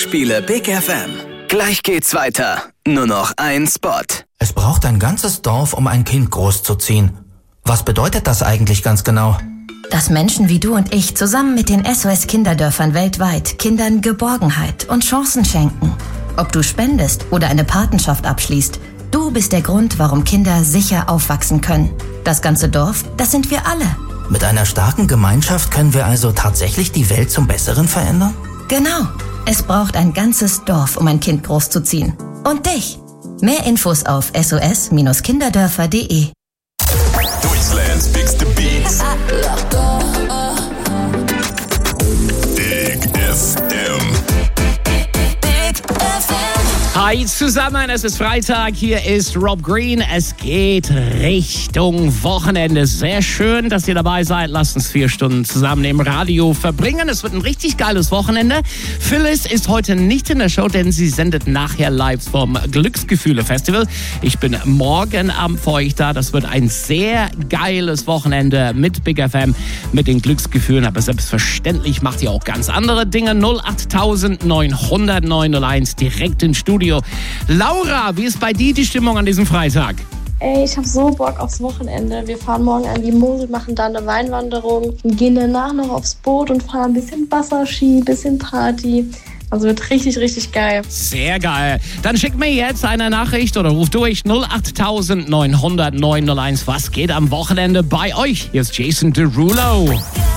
Spiele Big FM. Gleich geht's weiter. Nur noch ein Spot. Es braucht ein ganzes Dorf, um ein Kind großzuziehen. Was bedeutet das eigentlich ganz genau? Dass Menschen wie du und ich zusammen mit den SOS-Kinderdörfern weltweit Kindern Geborgenheit und Chancen schenken. Ob du spendest oder eine Patenschaft abschließt, du bist der Grund, warum Kinder sicher aufwachsen können. Das ganze Dorf, das sind wir alle. Mit einer starken Gemeinschaft können wir also tatsächlich die Welt zum Besseren verändern? Genau. Es braucht ein ganzes Dorf, um ein Kind großzuziehen. Und dich. Mehr Infos auf sos-kinderdörfer.de. Deutschlands bigste Beats. Big FM. Hi zusammen, es ist Freitag, hier ist Rob Green. Es geht Richtung Wochenende. Sehr schön, dass ihr dabei seid. Lasst uns 4 Stunden zusammen im Radio verbringen. Es wird ein richtig geiles Wochenende. Phyllis ist heute nicht in der Show, denn sie sendet nachher live vom Glücksgefühle-Festival. Ich bin morgen Abend für euch da. Das wird ein sehr geiles Wochenende mit Big FM, mit den Glücksgefühlen. Aber selbstverständlich macht ihr auch ganz andere Dinge. 08900 901 direkt ins Studio. Laura, wie ist bei dir die Stimmung an diesem Freitag? Ey, ich habe so Bock aufs Wochenende. Wir fahren morgen an die Mosel, machen da eine Weinwanderung, gehen danach noch aufs Boot und fahren ein bisschen Wasserski, ein bisschen Party. Also wird richtig, richtig geil. Sehr geil. Dann schickt mir jetzt eine Nachricht oder ruft durch 08900 901. Was geht am Wochenende bei euch? Hier ist Jason Derulo.